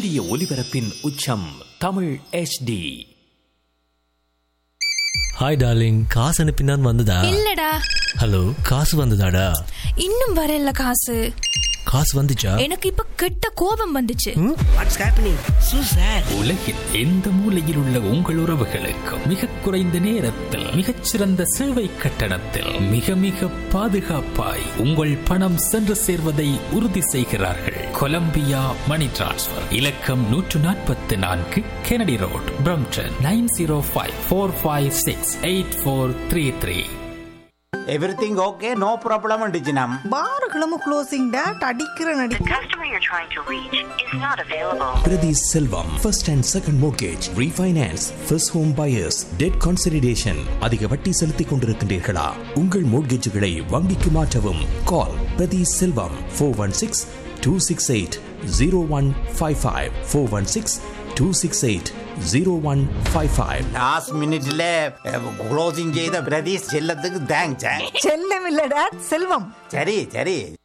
சூரிய ஒளிபரப்பின் உச்சம் Tamil HD. Hi darling, காசு அனுப்பினான் வந்ததா? இல்லடா. ஹலோ, காசு வந்ததாடா? இன்னும் வரல காசு. காசு வந்துச்சா? எனக்கு இப்ப கெட்ட கோபம் வந்துச்சு. What's happening? So sad. உலகின் எந்த மூலையில் உள்ள உங்கள் உறவுகளுக்கு மிக குறைந்த நேரத்தில் மிகச்சிறந்த சேவை கட்டணத்தில் மிக மிக பாதுகாப்பாய் உங்கள் பணம் சென்று சேர்வதை உறுதி செய்கிறார்கள். கொலம்பியா மணி டிரான்ஸ்ஃபர் இலக்கம் 144 Kennedy road, Brampton 9054568433. Everything okay, no problem undiginam. பாருகளும் closing date அடிக்கிற நடி. The customer you're trying to reach is not available. Priti Selvam, first and second mortgage, refinance, first home buyers, debt consolidation. அதிக வட்டி செலுத்திக் கொண்டிருக்கின்றீர்களா? உங்கள் மோட்கேஜுகளை வங்கிக்கு மாற்றவும். Call Priti Selvam 416-268-0155 416-268-0155. Last minute closing செய்த பிரதீஷ் செல்லத்துக்கு தேங்க்ஸ். செல்லம் இல்ல டேட், செல்வம். சரி சரி